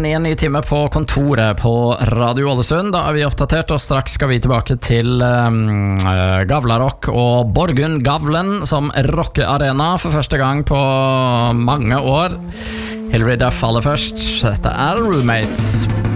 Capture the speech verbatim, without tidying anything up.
inn i en ny time på kontoret på Radio Ålesund. Da er vi oppdatert, og straks skal vi tilbake til um, Gavlarock og Borgund Gavlen som rockearena for første gang på mange år. Hilary Duff aller først. Dette er Roommates.